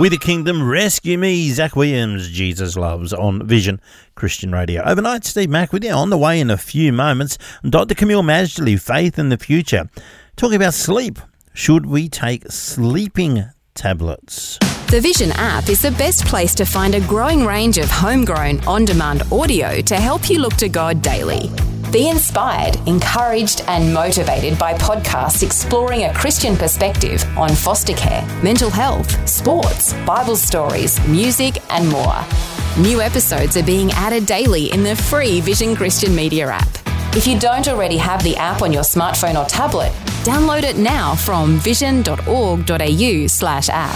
We the Kingdom, Rescue Me, Zach Williams, Jesus Loves on Vision Christian Radio. Overnight, Steve Mack with you. On the way in a few moments, Dr. Camille Majdali, Faith in the Future, talking about sleep. Should we take sleeping tablets? The Vision app is the best place to find a growing range of homegrown, on-demand audio to help you look to God daily. Be inspired, encouraged and motivated by podcasts exploring a Christian perspective on foster care, mental health, sports, Bible stories, music and more. New episodes are being added daily in the free Vision Christian Media app. If you don't already have the app on your smartphone or tablet, download it now from vision.org.au/app.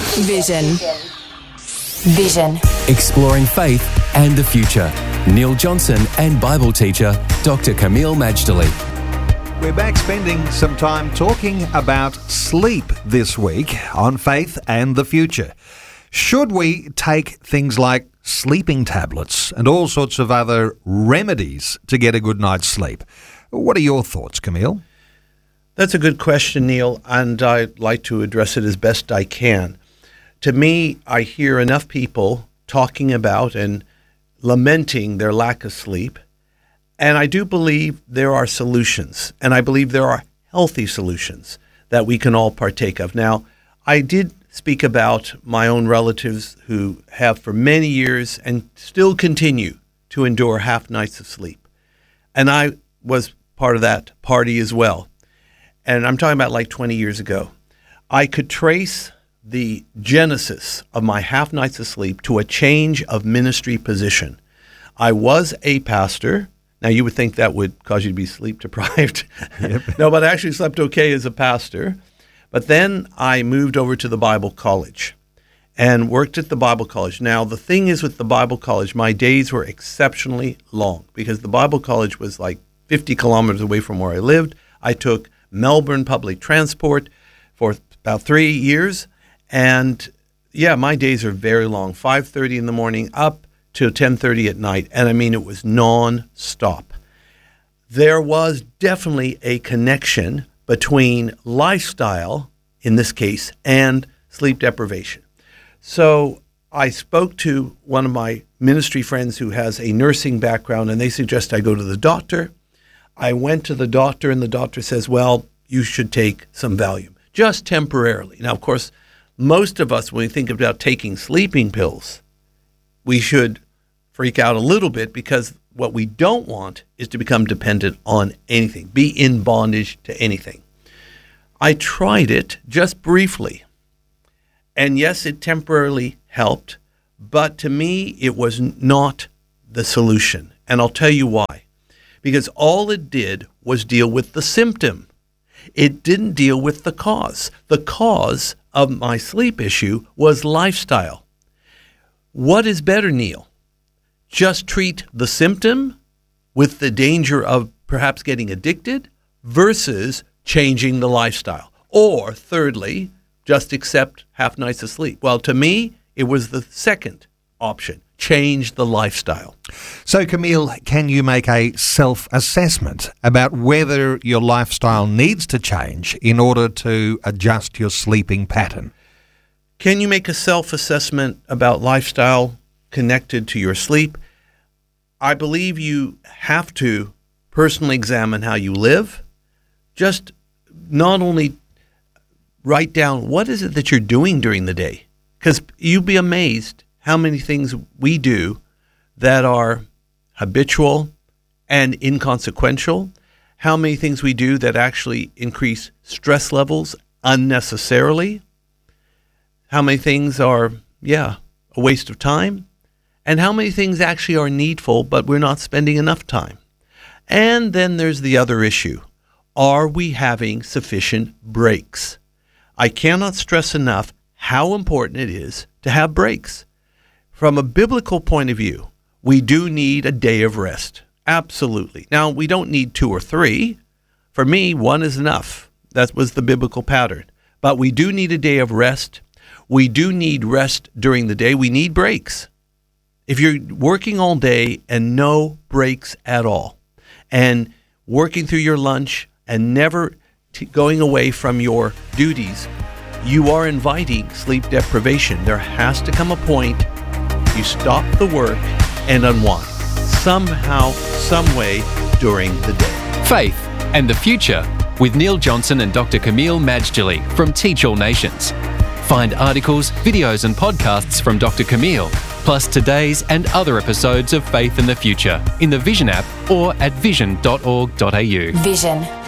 Vision. Exploring faith and the future. Neil Johnson and Bible teacher Dr. Camille Majdali. We're back spending some time talking about sleep this week on Faith and the Future. Should we take things like sleeping tablets and all sorts of other remedies to get a good night's sleep? What are your thoughts, Camille? That's a good question, Neil, and I'd like to address it as best I can. To me, I hear enough people talking about and lamenting their lack of sleep, and I do believe there are solutions, and I believe there are healthy solutions that we can all partake of. Now, I did speak about my own relatives who have for many years and still continue to endure half nights of sleep, and I was part of that party as well. And I'm talking about like 20 years ago. I could trace the genesis of my half nights of sleep to a change of ministry position. I was a pastor. Now, you would think that would cause you to be sleep deprived. Yep. No, but I actually slept okay as a pastor. But then I moved over to the Bible College and worked at the Bible College. Now, the thing is with the Bible College, my days were exceptionally long because the Bible College was like 50 kilometers away from where I lived. I took Melbourne public transport for about 3 years. And yeah, my days are very long, 5:30 in the morning up to 10:30 at night. And I mean, it was non-stop. There was definitely a connection between lifestyle, in this case, and sleep deprivation. So I spoke to one of my ministry friends who has a nursing background, and they suggest I go to the doctor. I went to the doctor, and the doctor says, well, you should take some Valium, just temporarily. Now, of course, most of us, when we think about taking sleeping pills, we should freak out a little bit because what we don't want is to become dependent on anything, be in bondage to anything. I tried it just briefly, and yes, it temporarily helped, but to me, it was not the solution, and I'll tell you why. Because all it did was deal with the symptom. It didn't deal with the cause. The cause of my sleep issue was lifestyle. What is better, Neil? Just treat the symptom with the danger of perhaps getting addicted versus changing the lifestyle. Or thirdly, just accept half nights of sleep. Well, to me, it was the second option. Change the lifestyle. So, Camille, can you make a self-assessment about whether your lifestyle needs to change in order to adjust your sleeping pattern? Can you make a self-assessment about lifestyle connected to your sleep? I believe you have to personally examine how you live. Just not only write down what is it that you're doing during the day, because you'd be amazed how many things we do that are habitual and inconsequential, how many things we do that actually increase stress levels unnecessarily, how many things are, a waste of time, and how many things actually are needful, but we're not spending enough time. And then there's the other issue. Are we having sufficient breaks? I cannot stress enough how important it is to have breaks. From a biblical point of view, we do need a day of rest. Absolutely. Now, we don't need 2 or 3. For me, 1 is enough. That was the biblical pattern. But we do need a day of rest. We do need rest during the day. We need breaks. If you're working all day and no breaks at all, and working through your lunch and never going away from your duties, you are inviting sleep deprivation. There has to come a point you stop the work and unwind somehow, some way during the day. Faith and the Future with Neil Johnson and Dr. Camille Majdali from Teach All Nations. Find articles, videos and podcasts from Dr. Camille, plus today's and other episodes of Faith and the Future in the Vision app or at vision.org.au. Vision.